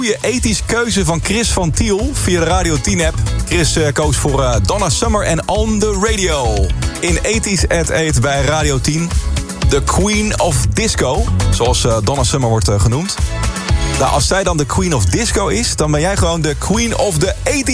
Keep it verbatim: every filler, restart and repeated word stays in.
Goeie ethisch keuze van Chris van Tiel via de Radio tien app. Chris uh, koos voor uh, Donna Summer en On The Radio. In ethisch at eight bij Radio tien. De Queen of Disco, zoals uh, Donna Summer wordt uh, genoemd. Nou, als zij dan de Queen of Disco is, dan ben jij gewoon de Queen of the eighties.